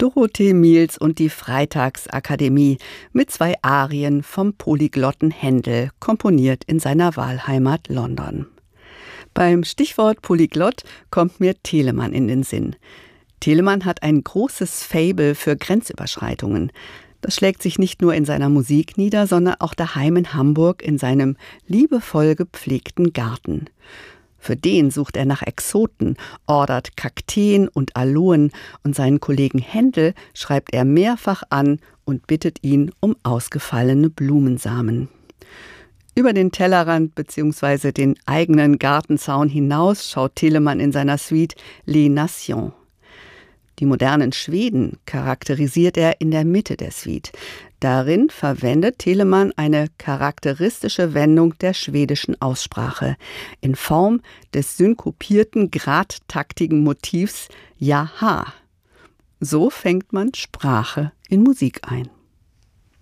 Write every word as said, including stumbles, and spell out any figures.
Dorothee Miels und die Freitagsakademie mit zwei Arien vom polyglotten Händel, komponiert in seiner Wahlheimat London. Beim Stichwort Polyglott kommt mir Telemann in den Sinn. Telemann hat ein großes Faible für Grenzüberschreitungen. Das schlägt sich nicht nur in seiner Musik nieder, sondern auch daheim in Hamburg in seinem liebevoll gepflegten Garten. Für den sucht er nach Exoten, ordert Kakteen und Aloen und seinen Kollegen Händel schreibt er mehrfach an und bittet ihn um ausgefallene Blumensamen. Über den Tellerrand bzw. den eigenen Gartenzaun hinaus schaut Telemann in seiner Suite Les Nations. Die modernen Schweden charakterisiert er in der Mitte der Suite. Darin verwendet Telemann eine charakteristische Wendung der schwedischen Aussprache in Form des synkopierten, gradtaktigen Motivs Jaha. So fängt man Sprache in Musik ein.